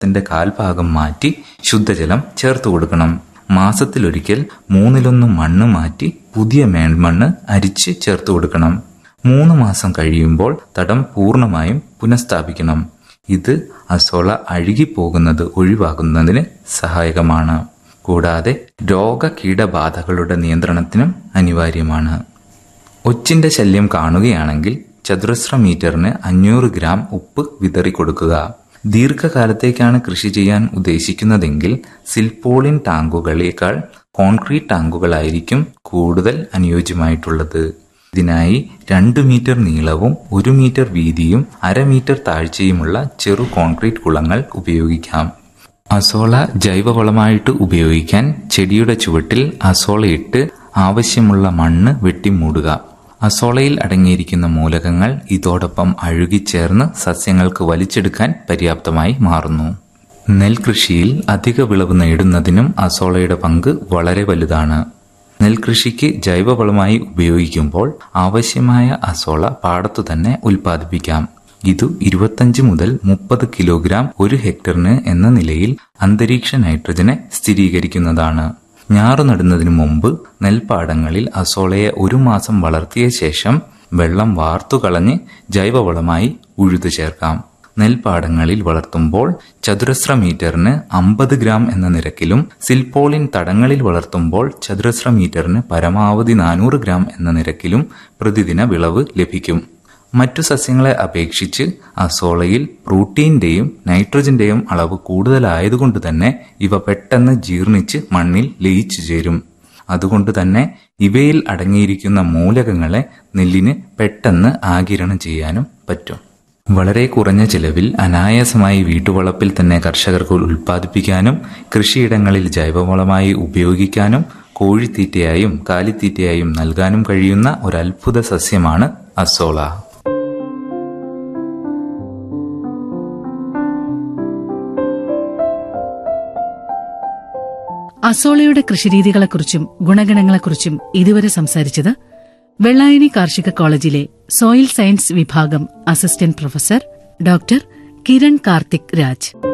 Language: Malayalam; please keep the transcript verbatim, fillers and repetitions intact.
ത്തിന്റെ കാൽഭാഗം മാറ്റി ശുദ്ധജലം ചേർത്ത് കൊടുക്കണം. മാസത്തിലൊരിക്കൽ മൂന്നിലൊന്ന് മണ്ണ് മാറ്റി പുതിയ മേൽമണ്ണ് അരിച്ച് ചേർത്ത് കൊടുക്കണം. മൂന്ന് മാസം കഴിയുമ്പോൾ തടം പൂർണ്ണമായും പുനഃസ്ഥാപിക്കണം. ഇത് അസോള അഴുകിപ്പോകുന്നത് ഒഴിവാക്കുന്നതിന് സഹായകമാണ്. കൂടാതെ രോഗ കീടബാധകളുടെ നിയന്ത്രണത്തിനും അനിവാര്യമാണ്. ഒച്ചിന്റെ ശല്യം കാണുകയാണെങ്കിൽ ചതുരശ്ര മീറ്ററിന് അഞ്ഞൂറ് ഗ്രാം ഉപ്പ് വിതറി കൊടുക്കുക. ദീർഘകാലത്തേക്കാണ് കൃഷി ചെയ്യാൻ ഉദ്ദേശിക്കുന്നതെങ്കിൽ സിൽപോളിൻ ടാങ്കുകളേക്കാൾ കോൺക്രീറ്റ് ടാങ്കുകളായിരിക്കും കൂടുതൽ അനുയോജ്യമായിട്ടുള്ളത്. ഇതിനായി രണ്ടു മീറ്റർ നീളവും ഒരു മീറ്റർ വീതിയും അര മീറ്റർ താഴ്ചയുമുള്ള ചെറു കോൺക്രീറ്റ് കുളങ്ങൾ ഉപയോഗിക്കാം. അസോള ജൈവവളമായിട്ട് ഉപയോഗിക്കാൻ ചെടിയുടെ ചുവട്ടിൽ അസോളയിട്ട് ആവശ്യമുള്ള മണ്ണ് വെട്ടിമൂടുക. അസോളയിൽ അടങ്ങിയിരിക്കുന്ന മൂലകങ്ങൾ ഇതോടൊപ്പം അഴുകിച്ചേർന്ന് സസ്യങ്ങൾക്ക് വലിച്ചെടുക്കാൻ പര്യാപ്തമായി മാറുന്നു. നെൽകൃഷിയിൽ അധിക വിളവ് നേടുന്നതിനും അസോളയുടെ പങ്ക് വളരെ വലുതാണ്. നെൽകൃഷിക്ക് ജൈവവളമായി ഉപയോഗിക്കുമ്പോൾ ആവശ്യമായ അസോള പാടത്തു തന്നെ ഉൽപ്പാദിപ്പിക്കാം. ഇത് ഇരുപത്തഞ്ച് മുതൽ മുപ്പത് കിലോഗ്രാം ഒരു ഹെക്ടറിന് എന്ന നിലയിൽ അന്തരീക്ഷ നൈട്രജനെ സ്ഥിരീകരിക്കുന്നതാണ്. ഞാറു നടുന്നതിനു മുമ്പ് നെൽപ്പാടങ്ങളിൽ അസോളയെ ഒരു മാസം വളർത്തിയ ശേഷം വെള്ളം വാർത്തുകളഞ്ഞ് ജൈവവളമായി ഉഴുതു ചേർക്കാം. നെൽപ്പാടങ്ങളിൽ വളർത്തുമ്പോൾ ചതുരശ്ര മീറ്ററിന് അമ്പത് ഗ്രാം എന്ന നിരക്കിലും സിൽപോളിൻ തടങ്ങളിൽ വളർത്തുമ്പോൾ ചതുരശ്ര മീറ്ററിന് പരമാവധി നാനൂറ് ഗ്രാം എന്ന നിരക്കിലും പ്രതിദിന വിളവ് ലഭിക്കും. മറ്റു സസ്യങ്ങളെ അപേക്ഷിച്ച് അസോളയിൽ പ്രോട്ടീന്റെയും നൈട്രജന്റെയും അളവ് കൂടുതലായതുകൊണ്ട് തന്നെ ഇവ പെട്ടെന്ന് ജീർണിച്ച് മണ്ണിൽ ലയിച്ചു ചേരും. അതുകൊണ്ട് തന്നെ ഇവയിൽ അടങ്ങിയിരിക്കുന്ന മൂലകങ്ങളെ നെല്ലിന് പെട്ടെന്ന് ആഗിരണം ചെയ്യാനും പറ്റും. വളരെ കുറഞ്ഞ ചിലവിൽ അനായാസമായി വീട്ടുവളപ്പിൽ തന്നെ കർഷകർക്ക് ഉൽപ്പാദിപ്പിക്കാനും കൃഷിയിടങ്ങളിൽ ജൈവവളമായി ഉപയോഗിക്കാനും കോഴിത്തീറ്റയായും കാലിത്തീറ്റയായും നൽകാനും കഴിയുന്ന ഒരു അത്ഭുത സസ്യമാണ് അസോള. അസോളയുടെ കൃഷിരീതികളെക്കുറിച്ചും ഗുണഗണങ്ങളെക്കുറിച്ചും ഇതുവരെ സംസാരിച്ചത് വെള്ളായണി കാർഷിക കോളേജിലെ സോയിൽ സയൻസ് വിഭാഗം assistant professor doctor Kiran Karthik Raj.